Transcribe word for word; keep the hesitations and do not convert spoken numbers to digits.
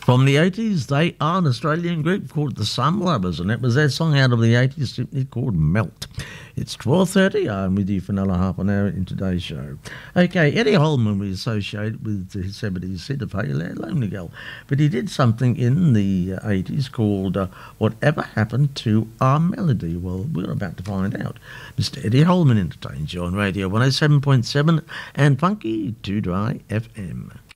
From the eighties, they are an Australian group called the Sun Lovers, and it was their song out of the eighties simply called Melt. It's twelve thirty. I'm with you for another half an hour in today's show. Okay, Eddie Holman we associate with his seventies hit of Hey There, Lonely Girl, but he did something in the eighties called uh, Whatever Happened to Our Melody. Well, we're about to find out. Mister Eddie Holman entertains you on Radio one oh seven point seven and Funky two Dry F M.